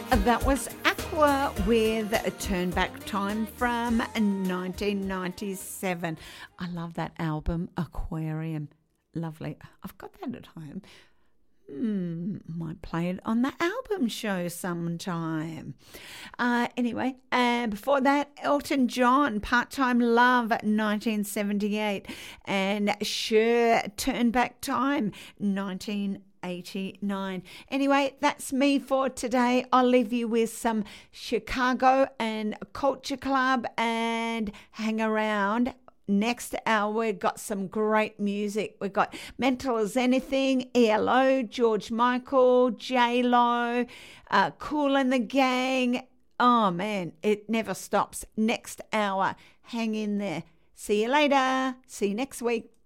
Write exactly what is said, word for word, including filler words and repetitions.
That was Aqua with a Turn Back Time from nineteen ninety-seven. I love that album, Aquarium. Lovely. I've got that at home. Hmm, might play it on the album show sometime. Uh, anyway, and before that, Elton John, Part-Time Love, nineteen seventy-eight. And Cher, Turn Back Time, nineteen eighty-nine. Anyway, that's me for today. I'll leave you with some Chicago and Culture Club and hang around. Next hour, we've got some great music. We've got Mental as Anything, E L O, George Michael, J-Lo, uh, Kool and the Gang. Oh, man, it never stops. Next hour, hang in there. See you later. See you next week.